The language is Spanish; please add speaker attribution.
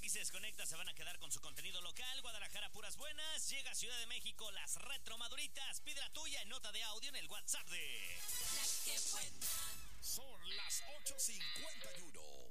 Speaker 1: aquí se desconecta, se van a quedar con su contenido local. Guadalajara, puras buenas. Llega Ciudad de México, las retro maduritas. Pide la tuya en nota de audio en el WhatsApp de...
Speaker 2: La que buena.
Speaker 3: Son las 8:51.